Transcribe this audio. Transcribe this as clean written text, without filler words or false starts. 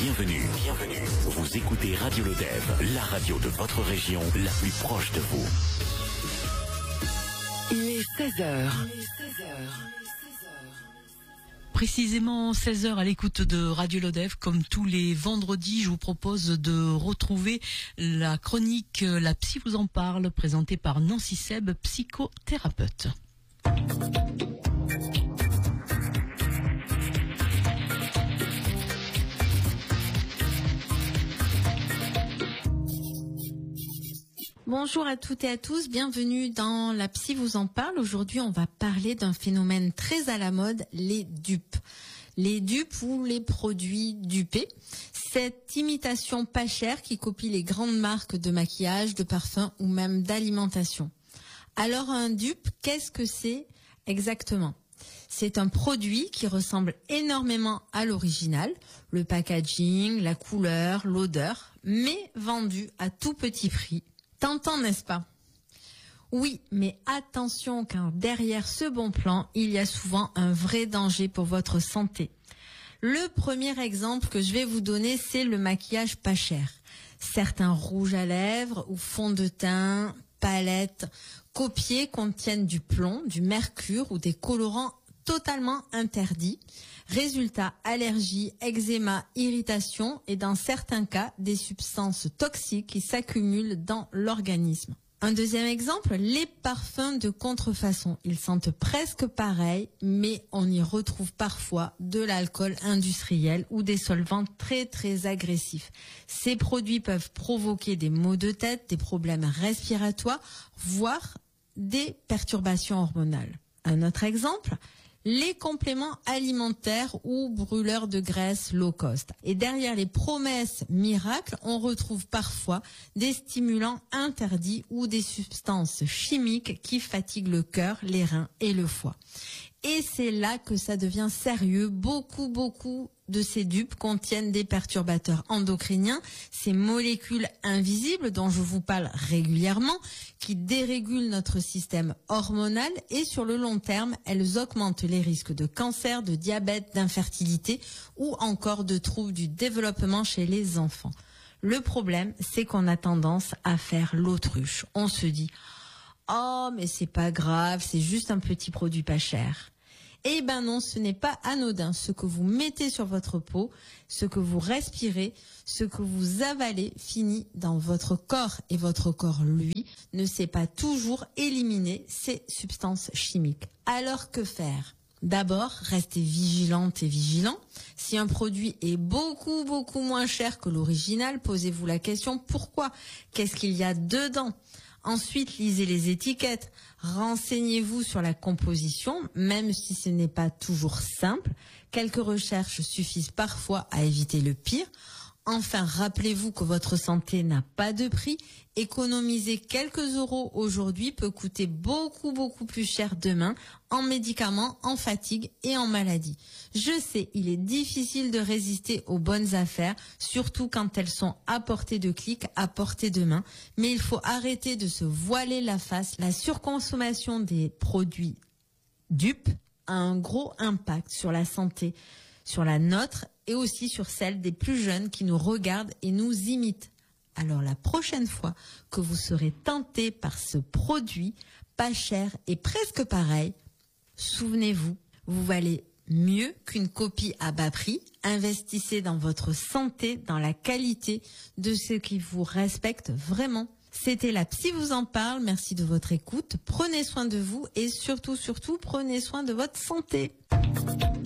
Bienvenue. Vous écoutez Radio Lodève, la radio de votre région, la plus proche de vous. Il est 16h. Précisément 16h à l'écoute de Radio Lodève. Comme tous les vendredis, je vous propose de retrouver la chronique La Psy vous en parle, présentée par Nancy Seb, psychothérapeute. Bonjour à toutes et à tous, bienvenue dans La Psy vous en parle. Aujourd'hui, on va parler d'un phénomène très à la mode, les dupes. Les dupes ou les produits dupés. Cette imitation pas chère qui copie les grandes marques de maquillage, de parfum ou même d'alimentation. Alors un dupe, qu'est-ce que c'est exactement ? C'est un produit qui ressemble énormément à l'original, le packaging, la couleur, l'odeur, mais vendu à tout petit prix. Tentant, n'est-ce pas ? Oui, mais attention car derrière ce bon plan, il y a souvent un vrai danger pour votre santé. Le premier exemple que je vais vous donner, c'est le maquillage pas cher. Certains rouges à lèvres ou fonds de teint, palettes, copiés contiennent du plomb, du mercure ou des colorants totalement interdits. Résultat, allergie, eczéma, irritation et dans certains cas, des substances toxiques qui s'accumulent dans l'organisme. Un deuxième exemple, les parfums de contrefaçon. Ils sentent presque pareil, mais on y retrouve parfois de l'alcool industriel ou des solvants très très agressifs. Ces produits peuvent provoquer des maux de tête, des problèmes respiratoires, voire des perturbations hormonales. Un autre exemple, les compléments alimentaires ou brûleurs de graisse low cost. Et derrière les promesses miracles, on retrouve parfois des stimulants interdits ou des substances chimiques qui fatiguent le cœur, les reins et le foie. Et c'est là que ça devient sérieux. Beaucoup de ces dupes contiennent des perturbateurs endocriniens, ces molécules invisibles dont je vous parle régulièrement, qui dérégulent notre système hormonal et sur le long terme, elles augmentent les risques de cancer, de diabète, d'infertilité ou encore de troubles du développement chez les enfants. Le problème, c'est qu'on a tendance à faire l'autruche. On se dit « Oh, mais c'est pas grave, c'est juste un petit produit pas cher ». Eh ben non, ce n'est pas anodin. Ce que vous mettez sur votre peau, ce que vous respirez, ce que vous avalez finit dans votre corps. Et votre corps, lui, ne sait pas toujours éliminer ces substances chimiques. Alors que faire ? D'abord, restez vigilante et vigilant. Si un produit est beaucoup moins cher que l'original, posez-vous la question pourquoi ? Qu'est-ce qu'il y a dedans ? Ensuite, lisez les étiquettes. Renseignez-vous sur la composition, même si ce n'est pas toujours simple. Quelques recherches suffisent parfois à éviter le pire. Enfin, rappelez-vous que votre santé n'a pas de prix. Économiser quelques euros aujourd'hui peut coûter beaucoup plus cher demain en médicaments, en fatigue et en maladie. Je sais, il est difficile de résister aux bonnes affaires, surtout quand elles sont à portée de clic, à portée de main. Mais il faut arrêter de se voiler la face. La surconsommation des produits dupes a un gros impact sur la santé, sur la nôtre et aussi sur celle des plus jeunes qui nous regardent et nous imitent. Alors la prochaine fois que vous serez tenté par ce produit pas cher et presque pareil, souvenez-vous, vous valez mieux qu'une copie à bas prix. Investissez dans votre santé, dans la qualité de ce qui vous respecte vraiment. C'était La Psy vous en parle. Merci de votre écoute. Prenez soin de vous et surtout, prenez soin de votre santé.